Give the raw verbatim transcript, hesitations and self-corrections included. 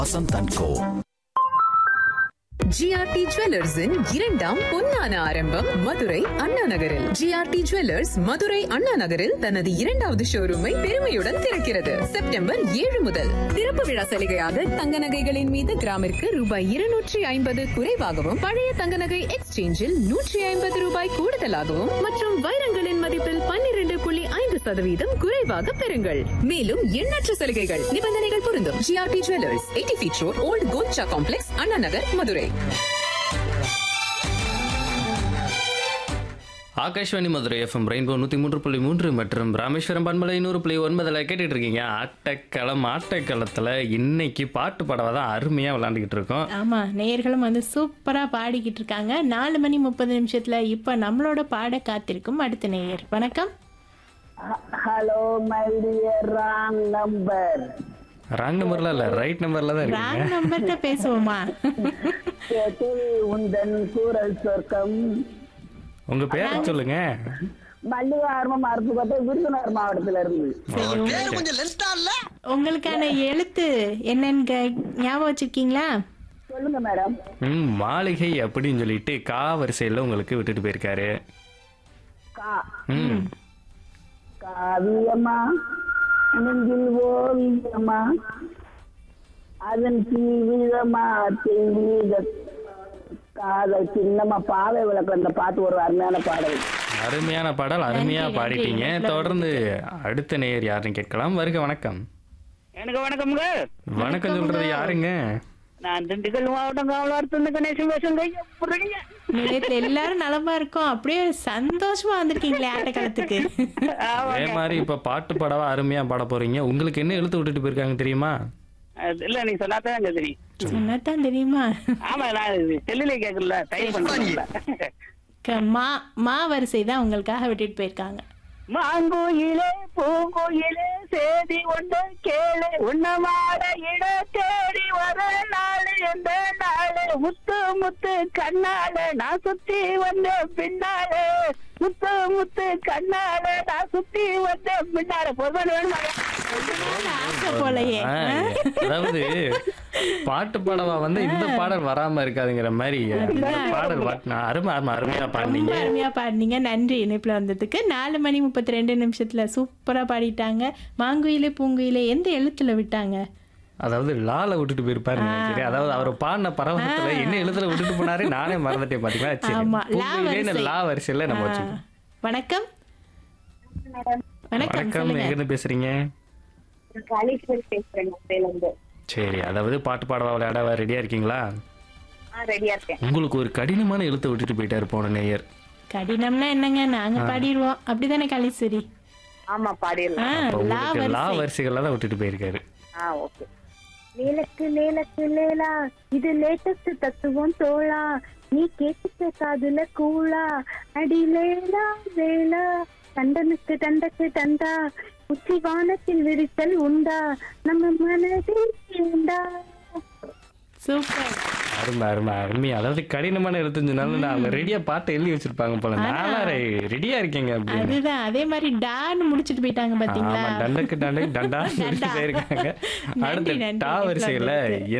Vasanth and go. GRT ஜுவல்லர்ஸின் இரண்டாம் பொன்னான ஆரம்பம் மதுரை அண்ணா நகரில். ஜிஆர்டி ஜுவல்லர்ஸ் மதுரை அண்ணா நகரில் தனது இரண்டாவது ஷோரூமை பெருமையுடன் திறக்கிறது. செப்டம்பர் ஏழு முதல் திறப்பு விழா சலுகையாக தங்க நகைகளின் மீது கிராமிற்கு ரூபாய் இருநூற்றி ஐம்பது குறைவாகவும், பழைய தங்க நகை எக்ஸ்சேஞ்சில் நூற்றி ஐம்பது ரூபாய் கூடுதலாகவும் மற்றும் வைரங்களின் மதிப்பில் பன்னிரண்டு புள்ளி ஐந்து சதவீதம் குறைவாக பெறுங்கள். மேலும் எண்ணற்ற சலுகைகள், நிபந்தனைகள் பொருந்தும். GRT jewellers, eighty feet road, volt Golcha complex, Anna Nagar, Madurai. Akashvani Madurai FM rainbow நூற்றி மூன்று புள்ளி மூன்று மற்றும் ராமேஸ்வரம் பண்பலை நூறு புள்ளி ஒன்பதில் கேட்டுட்டு இருக்கீங்க. ஆட்டக்களம். ஆட்டக்களத்தில் இன்னைக்கு பாட்டு பாடவை தான் அருமையாக விளாண்டுக்கிட்டு இருக்கோம். ஆமாம், நேயர்களும் வந்து சூப்பராக பாடிக்கிட்டு இருக்காங்க. நாலு மணி முப்பது நிமிஷத்தில் இப்போ நம்மளோட பாட காத்திருக்கும் அடுத்த நேயர். வணக்கம். Hello my dear wrong number. Wrong நம்பர்ல இல்ல, ரைட் நம்பர்ல தான் ராங் இருக்கு. நம்பர்கிட்ட பேசுவோமா? உந்தன் கூறல் சொர்க்கம். உங்க பேரை சொல்லுங்க. மல்லிகார்மம் அருப்புக்கோட்டை, விருதுநகர் மாவட்டத்துல இருந்து. உங்களுக்கான எழுத்து என்னன்னு கே- ஞாபகம் வச்சிருக்கீங்களா? சொல்லுங்க மேடம். ம் மாளிகை அப்படின்னு சொல்லிட்டு கா வரிசையில் உங்களுக்கு விட்டுட்டு போயிருக்காரு. கா ம் காவியமா, நெஞ்சில் ஓவியமா, அதன் தீவிரமா தெய்வீக காதல் சின்னமா, பாவை விளக்கு. அந்த பாட்டு ஒரு அருமையான பாடல். அருமையான பாடல், அருமையா நன்றி, பாடிட்டீங்க. நன்றி. தொடர்ந்து அடுத்த நேயர் யாருன்னு கேட்கலாம். வருக. வணக்கம். எனக்கு வணக்கம்ங்க. வணக்கம் சொல்றது யாருங்க? நான் திண்டுக்கல் மாவட்டம் காவலார்த்து கணேசன் பேசுங்க. எப்படிங்க? நேற்று எல்லாரும் நலமா இருக்கோம். அப்படியே சந்தோஷமா வந்திருக்கீங்களே ஆட்டக்காலத்துக்கு. அதே மாதிரி இப்ப பாட்டு பாடவா அருமையா பாட போறீங்க. உங்களுக்கு என்ன எழுத்து விட்டுட்டு போயிருக்காங்க தெரியுமா? இல்ல, நீங்க சொன்னாதான் தெரியும். சொன்னதான் தெரியுமா? ஆமா, நான் செல்லுல கேட்கல, டைப் பண்ணல. க- மா மா வரிசை தான் உங்களுக்காக விட்டுட்டு போயிருக்காங்க. மாங்கோயிலே பூங்கோயிலே சேதி ஒன்று கேளு, உன்னமாட இட தேடி வர நாளு எந்த நாளு, முத்து முத்து கண்ணால நான் சுத்தி வந்த பின்னாலே, முத்து முத்து கண்ணால நான் சுத்தி வந்த பின்னால. பொறுமை வேணுமா? ஆசை போலயே. ஆ, அதாவது பாட்டு பாடவா வந்து இந்த பாடல் வராம இருக்காதுங்கிற மாதிரி இந்த பாடல் பாட்டினா அருமை அருமை அருமையா ரொம்ப பாடினீங்க. அருமையா பாடினீங்க. நன்றி இணைப்புல வந்ததுக்கு. நாலு மணி முப்பத்தி ரெண்டு நிமிஷத்துல சூப்பரா பாடிட்டாங்க. மாங்குயிலே பூங்குயிலே எந்த எழுத்துல விட்டாங்க? அதாவது லால விட்டுட்டு போயிருப்பாரு. சரி, அதாவது அவர் பாடின பரவசத்துல என்ன எழுத்துல விட்டுட்டு போனாரு நானே மறந்துட்டேன் பாத்தீங்களா. சரி, ஆமா, லா பூங்குயிலேன்னு வரிசை. லா வரிசையில நம்ம வச்சுக்கோம். வணக்கம். வணக்கம், வணக்கம். சொல்லுங்க. எங்க இருந்து பேசுறீங்க? காலேஸ்வரி பேசுறேன் மொபைல்ல இருந்து. சரி, அதாவது பாட்டு பாடவா விளையாட ரெடியா இருக்கீங்களா? ஆ, ரெடியா இருக்கேன். உங்களுக்கு ஒரு கடினமான எழுத்தை விட்டுட்டு போயிட்டாரு போன நேயர். கடினம்னா என்னங்க, நாங்க பாடிடுவோம். அப்படிதானே காளீஸ்வரி? ஆமா, பாடிடலாம். ஆ, அப்ப லா உங்களுக்கு லா வரிசை. வரிசைகள்ல தான் விட்டுட்டு போயிருக்காரு. ஆ, ஓகே. லேலக்கு லேலக்கு லேலா, இது லேட்டஸ்ட் தத்துவம் தோழா, நீ கேட்டுக்க காதுல கூழா, அடி லேலா லேலா, தண்டனுக்கு தண்டக்கு தண்டா, உச்சி வானத்தில் விரித்தல் உண்டா, நம்ம மனதில் உண்டா. சூப்பர். அருமை அருமை அருமை. அதாவது கடினமான எழுத்துன்னு சொன்னாலும் நான் அவங்க ரெடியா பாட்டை எழுதி வச்சிருப்பாங்க போல. நாளா ரெடியா இருக்கீங்க அப்படின்னு. அதுதான், அதே மாதிரி டான்னு முடிச்சிட்டு போயிட்டாங்க பாத்தீங்களா? ஆமா, டண்டக்கு டண்டக்கு டண்டா டண்டா. போயிருக்காங்க. நன்றி, அடுத்த நன்றி. டா வரிசையில